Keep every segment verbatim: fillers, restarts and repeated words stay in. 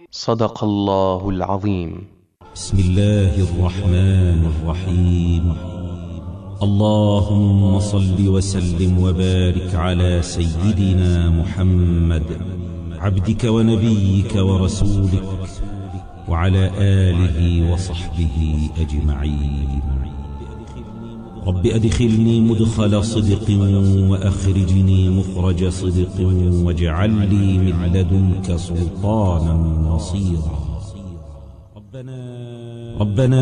صدق الله العظيم. بسم الله الرحمن الرحيم. اللهم صل وسلم وبارك على سيدنا محمد عبدك ونبيك ورسولك وعلى آله وصحبه أجمعين. رب أدخلني مدخل صدق وأخرجني مخرج صدق واجعل لي من لدنك سلطانا نصيرا. ربنا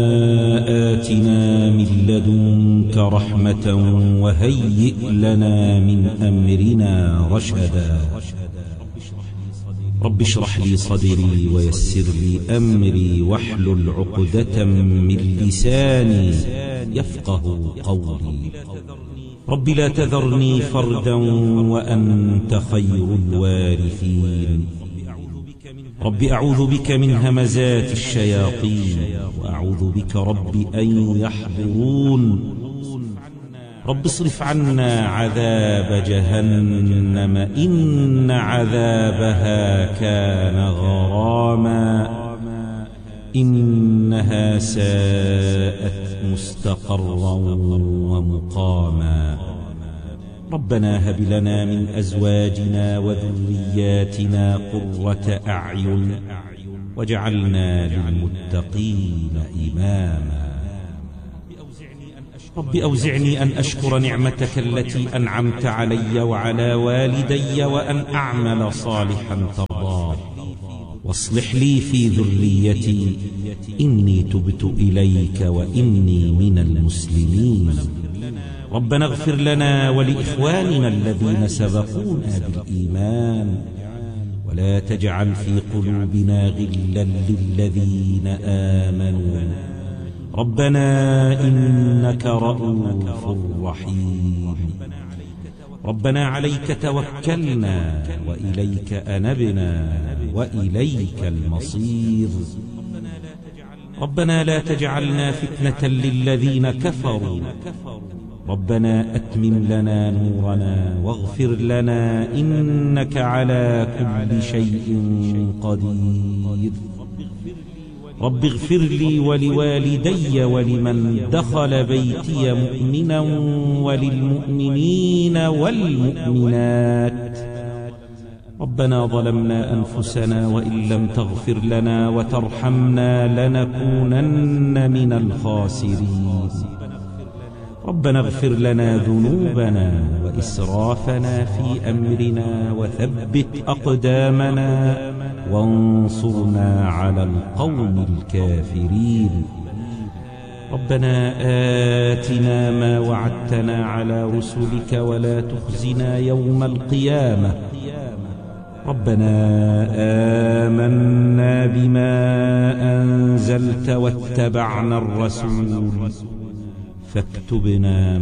آتنا من لدنك رحمة وهيئ لنا من أمرنا رشدا. رب اشرح لي صدري ويسر لي أمري واحلل عقدة من لساني يفقه قولي. رب لا تذرني فردا وأنت خير الوارثين. رب أعوذ بك من همزات الشياطين وأعوذ بك رب أن يحضرون. رب اصرف عنا عذاب جهنم إن عذابها كان غراما إنها ساءت مستقرا ومقاما. ربنا هب لنا من أزواجنا وذرياتنا قرة أعين واجعلنا للمتقين إماما. رب أوزعني أن أشكر نعمتك التي أنعمت علي وعلى والدي وأن أعمل صالحا ترضاه واصلح لي في ذريتي إني تبت إليك وإني من المسلمين. ربنا اغفر لنا ولإخواننا الذين سبقونا بالإيمان ولا تجعل في قلوبنا غلا للذين آمنوا ربنا إنك رؤوف رحيم. ربنا عليك توكلنا وإليك أنبنا وإليك المصير. ربنا لا تجعلنا فتنة للذين كفروا ربنا أتمم لنا نورنا واغفر لنا إنك على كل شيء قدير. رب اغفر لي ولوالدي ولمن دخل بيتي مؤمنا وللمؤمنين والمؤمنات. ربنا ظلمنا أنفسنا وإن لم تغفر لنا وترحمنا لنكونن من الخاسرين. ربنا اغفر لنا ذنوبنا وإسرافنا في أمرنا وثبت أقدامنا وانصرنا على القوم الكافرين. ربنا آتنا ما وعدتنا على رسلك ولا تخزنا يوم القيامة. ربنا آمنا بما أنزلت واتبعنا الرسول فاكتبنا